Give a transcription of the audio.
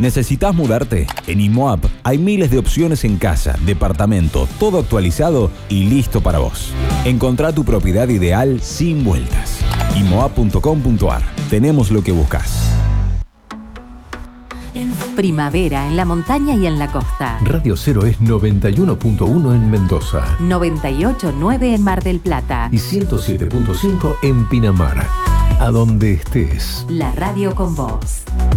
¿Necesitas mudarte? En IMOAP hay miles de opciones en casa, departamento, todo actualizado y listo para vos. Encontrá tu propiedad ideal sin vueltas. IMOAP.com.ar. Tenemos lo que buscas. Primavera en la montaña y en la costa. Radio Cero es 91.1 en Mendoza. 98.9 en Mar del Plata. Y 107.5 en Pinamar. A donde estés. La radio con vos.